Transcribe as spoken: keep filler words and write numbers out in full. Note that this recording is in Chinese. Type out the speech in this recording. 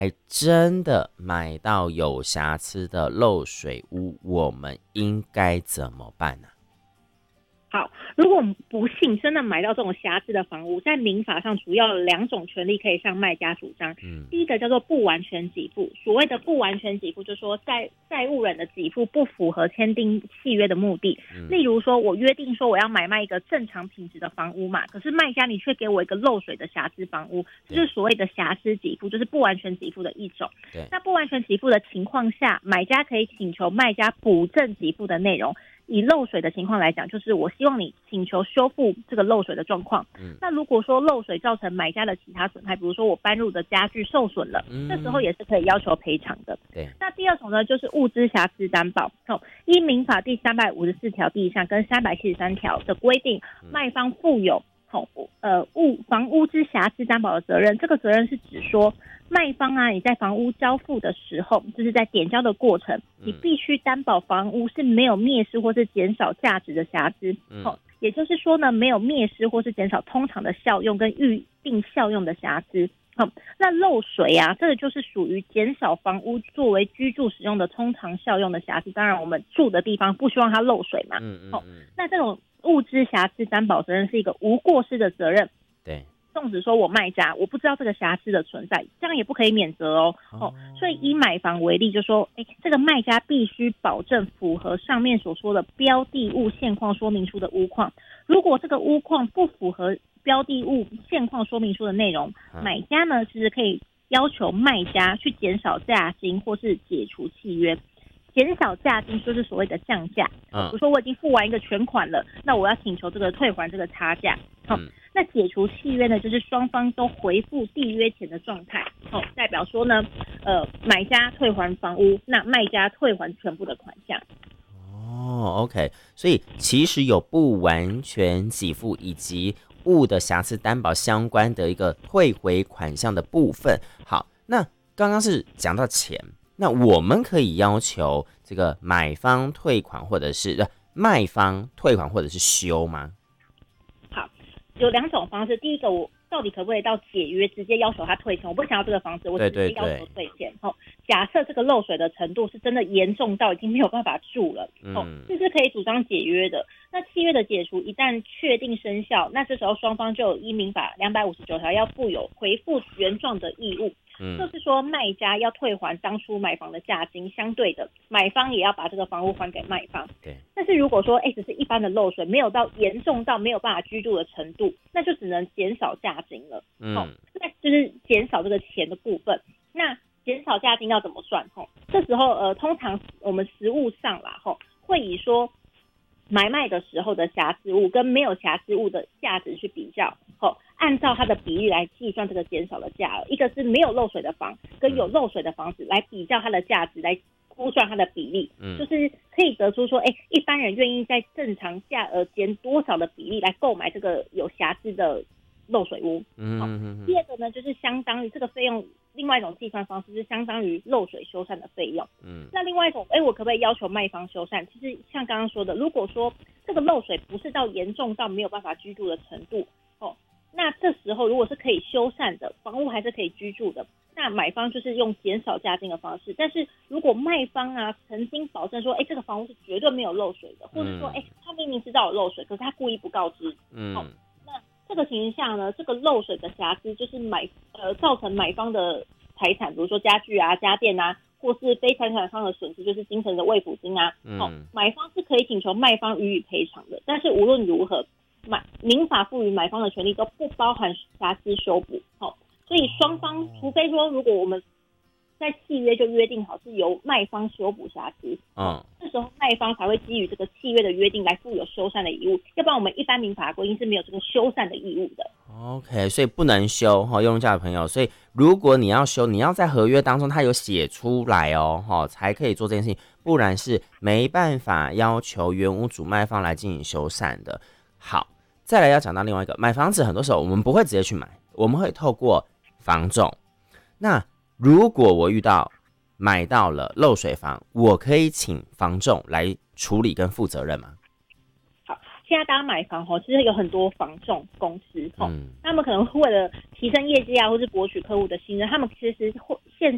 还真的买到有瑕疵的漏水屋，我们应该怎么办呢、 好，如果我们不幸真的买到这种瑕疵的房屋，在民法上主要有两种权利可以向卖家主张。 嗯， 第一个叫做不完全给付，所谓的不完全给付，就是说债债务人的给付不符合签订契约的目的。 嗯例如说，我约定说我要买卖一个正常品质的房屋嘛，可是卖家你却给我一个漏水的瑕疵房屋，这就是所谓的瑕疵给付，就是不完全给付的一种。 对， 那不完全给付的情况下，买家可以请求卖家补正给付的内容。以漏水的情况来讲，就是我希望你请求修复这个漏水的状况。嗯，那如果说漏水造成买家的其他损害，比如说我搬入的家具受损了，嗯，这时候也是可以要求赔偿的。 对。 那第二种呢，就是物资瑕疵担保。哦，依民法第三百五十四条第一项跟三百七十三条的规定，卖方负有哦呃物房屋之瑕疵担保的责任。这个责任是指说，卖方啊，你在房屋交付的时候，就是在点交的过程，你必须担保房屋是没有灭失或是减少价值的瑕疵。嗯，哦，也就是说呢，没有灭失或是减少通常的效用跟预定效用的瑕疵。好，那漏水啊，这个就是属于减少房屋作为居住使用的通常效用的瑕疵。当然，我们住的地方不希望它漏水嘛。嗯嗯。好，那这种物质瑕疵担保责任是一个无过失的责任。 对。 纵使说我卖家我不知道这个瑕疵的存在，这样也不可以免责哦。哦，所以以买房为例，就说，哎，这个卖家必须保证符合上面所说的标的物现况说明书的屋况。如果这个屋况不符合标的物现况说明书的内容，买家呢其实可以要求卖家去减少价金或是解除契约。减少价金就是所谓的降价，比如说我已经付完一个全款了，那我要请求这个退还这个差价。好，那解除契约呢，就是双方都回复缔约前的状态。好，代表说呢，呃，买家退还房屋，那卖家退还全部的款项。 哦 ，OK， 所以其实有不完全给付以及物的瑕疵担保相关的一个退回款项的部分。好，那刚刚是讲到钱。那我们可以要求这个买方退款，或者是卖方退款，或者是修吗？ 好，有两种方式。第一个，我到底可不可以到解约直接要求他退钱？我不想要这个房子，我直接要求退钱。哦，假设这个漏水的程度是真的严重到已经没有办法住了，哦，这是可以主张解约的。那契约的解除一旦确定生效，那这时候双方就有依民法两百五十九条要负有回复原状的义务。嗯，就是说卖家要退还当初买房的价金，相对的买方也要把这个房屋还给卖方。 对。 但是如果说哎只是一般的漏水，没有到严重到没有办法居住的程度，那就只能减少价金了。嗯，哦，那就是减少这个钱的部分。那减少价金要怎么算？吼，这时候呃，通常我们实务上啦，吼，会以说买卖的时候的瑕疵物跟没有瑕疵物的价值去比较，吼，按照它的比例来计算这个减少的价额。一个是没有漏水的房跟有漏水的房子来比较它的价值，来估算它的比例，嗯，就是可以得出说，哎，一般人愿意在正常价额减多少的比例来购买这个有瑕疵的漏水屋。嗯，第二个呢，就是相当于这个费用，另外一种计算方式是相当于漏水修缮的费用。嗯，那另外一种，哎，我可不可以要求卖方修缮？其实像刚刚说的，如果说这个漏水不是到严重到没有办法居住的程度，哦，那这时候如果是可以修缮的，房屋还是可以居住的，那买方就是用减少价金的方式。但是如果卖方啊曾经保证说，哎，这个房屋是绝对没有漏水的，或者说，哎，他明明知道有漏水，可是他故意不告知，嗯，哦，那这个情形下呢，这个漏水的瑕疵就是买呃造成买方的财产，比如说家具啊、家电啊，或是非财产上的损失，就是精神的慰抚金啊，嗯，哦，买方是可以请求卖方予以赔偿的。但是无论如何，买民法赋予买方的权利都不包含瑕疵修补。哦，所以双方除非说，如果我们在契约就约定好是由卖方修补瑕疵，嗯，这时候卖方才会基于这个契约的约定来负有修缮的义务，要不然我们一般民法规定是没有这个修缮的义务的。 OK， 所以不能修哈，用家的朋友，所以如果你要修，你要在合约当中它有写出来哦，哈，才可以做这件事情，不然是没办法要求原屋主卖方来进行修缮的。好，再来要讲到另外一个，买房子很多时候我们不会直接去买，我们会透过房仲。那如果我遇到买到了漏水房，我可以请房仲来处理跟负责任吗？ 好，现在大家买房其实有很多房仲公司，嗯，他们可能为了提升业绩啊，或是博取客户的信任，他们其实会现